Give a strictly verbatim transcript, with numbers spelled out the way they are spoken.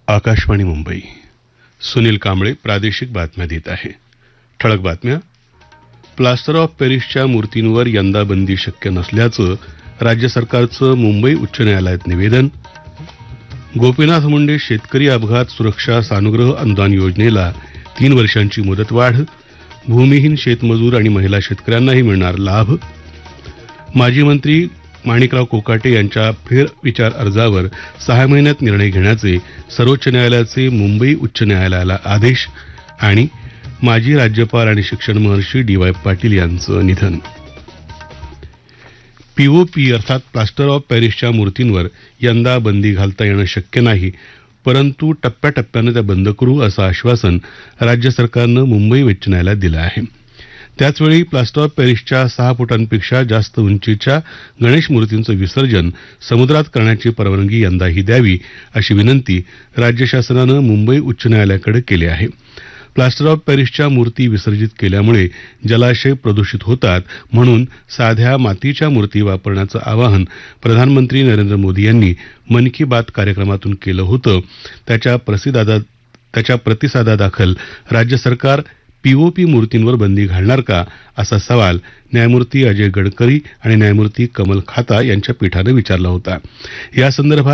आकाशवाणी मुंबई. सुनील कांबळे प्रादेशिक बातम्या देत आहे. ठळक बातम्या. प्लास्टर ऑफ पॅरिसच्या मूर्तींवर यंदा बंदी शक्य नसल्याचं राज्य सरकारचं मुंबई उच्च न्यायालयात निवेदन. गोपीनाथ मुंडे शेतकरी अपघात सुरक्षा सानुग्रह अनुदान योजनेला तीन वर्षांची मुदतवाढ. भूमिहीन शेतमजूर आणि महिला शेतकऱ्यांनाही मिळणार लाभ. माजी मंत्री माणिकराव कोकाटे यांच्या फेरविचार अर्जावर सहा महिन्यात निर्णय घेण्याचे सर्वोच्च न्यायालयाचे मुंबई उच्च न्यायालयाला आदेश. आणि माजी राज्यपाल आणि शिक्षण महर्षी डी वाय पाटील यांचं निधन. पीओपी अर्थात प्लास्टर ऑफ पॅरिसच्या मूर्तींवर यंदा बंदी घालता येणं शक्य नाही, परंतु टप्प्याटप्प्यानं त्या बंद करू असं आश्वासन राज्य सरकारनं मुंबई उच्च न्यायालयात दिलं आहे. त्याचवेळी प्लास्टर ऑफ पॅरिसच्या सहा फुटांपेक्षा जास्त उंचीच्या गणेश मूर्तींचं विसर्जन समुद्रात करण्याची परवानगी यंदाही द्यावी अशी विनंती राज्य शासनानं मुंबई उच्च न्यायालयाकडे केली आहे. प्लास्टर ऑफ पॅरिसच्या मूर्ती विसर्जित केल्यामुळे जलाशय प्रदूषित होतात, म्हणून साध्या मातीच्या मूर्ती वापरण्याचं आवाहन प्रधानमंत्री नरेंद्र मोदी यांनी मन की बात कार्यक्रमातून केलं होतं. त्याच्या प्रसिद्धादा त्याच्या प्रतिसादादाखल राज्य सरकार पीओपी मूर्तींवर बंदी घालणार का असा सवाल न्यायमूर्ती अजय गडकरी आणि न्यायमूर्ती कमल खाता यांच्या पीठानं विचारला होता. यासंदर्भात